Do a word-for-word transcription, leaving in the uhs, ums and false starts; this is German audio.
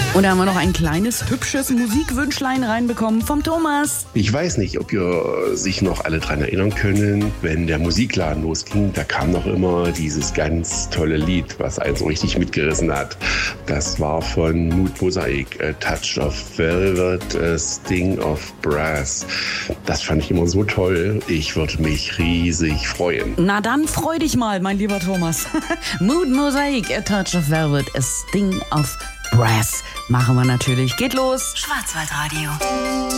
Und da haben wir noch ein kleines, hübsches Musikwünschlein reinbekommen vom Thomas. Ich weiß nicht, ob ihr sich noch alle dran erinnern können, wenn der Musikladen losging, da kam noch immer dieses ganz tolle Lied, was einen so richtig mitgerissen hat. Das war von Mood Mosaic, A Touch of Velvet, A Sting of Brass. Das fand ich immer so toll. Ich würde mich riesig freuen. Na dann freu dich mal, mein lieber Thomas. Mood Mosaic, A Touch of Velvet, A Sting of Brass. Machen wir natürlich. Geht los. Schwarzwaldradio.